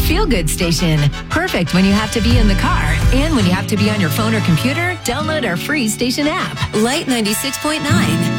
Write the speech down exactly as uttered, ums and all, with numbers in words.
feel-good station. Perfect when you have to be in the car and when you have to be on your phone or computer. Download our free station app. Light ninety-six point nine.